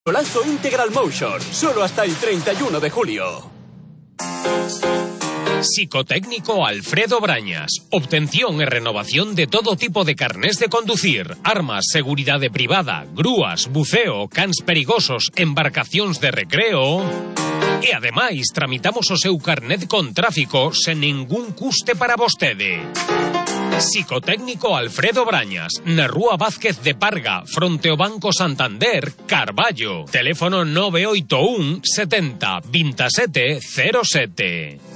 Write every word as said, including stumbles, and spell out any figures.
Lazo Integral Motion, solo hasta el treinta y uno de julio. Psicotécnico Alfredo Brañas. Obtención e renovación de todo tipo de carnés de conducir, armas, seguridade privada, grúas, buceo, cans perigosos, embarcacións de recreo. E ademais tramitamos o seu carnet con tráfico sen ningún custe para vostede. Psicotécnico Alfredo Brañas, na Rúa Vázquez de Parga, fronte ao Banco Santander, Carballo. Teléfono nove oito un setenta veintisiete cero sete.